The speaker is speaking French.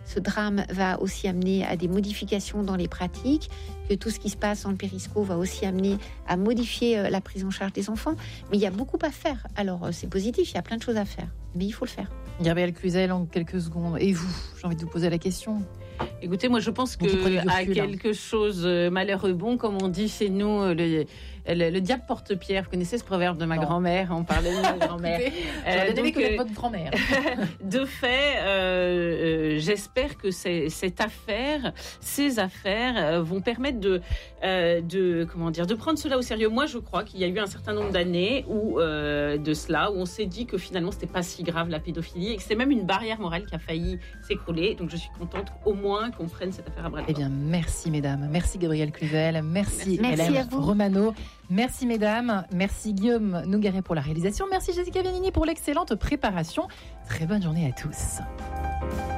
ce drame va aussi amener à des modifications dans les pratiques, que tout ce qui se passe dans le périsco va aussi amener à modifier la prise en charge des enfants. Mais il y a beaucoup à faire. Alors, c'est positif, il y a plein de choses à faire, mais il faut le faire. Gabrielle Cluzel, en quelques secondes. Et vous, j'ai envie de vous poser la question. Écoutez, moi je pense que à quelque chose malheureux bon, comme on dit chez nous, le diable porte pierre. Vous connaissez ce proverbe de ma grand-mère? On parlait de ma grand-mère. J'aurais aimé connaître votre grand-mère. De fait, j'espère que ces affaires vont permettre de prendre cela au sérieux. Moi, je crois qu'il y a eu un certain nombre d'années où on s'est dit que finalement c'était pas si grave la pédophilie et que c'est même une barrière morale qui a failli s'écrouler. Donc je suis contente au moins qu'on prenne cette affaire à bras le corps. Eh bien, merci mesdames. Merci Gabrielle Cluzel. Merci Hélène à vous. Romano. Merci mesdames. Merci Guillaume Nougaret pour la réalisation. Merci Jessica Vianini pour l'excellente préparation. Très bonne journée à tous.